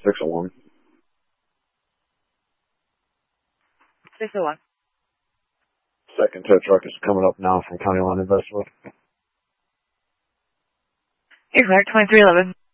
601. 601. Second tow truck is coming up now from County Line in Westwood. You're clear, 2311.